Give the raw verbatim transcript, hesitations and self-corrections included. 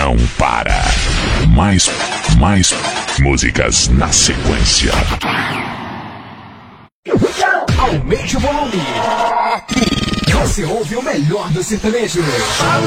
não para. Mais, mais músicas na sequência. Aumente o volume. Você ouve o melhor do sertanejo.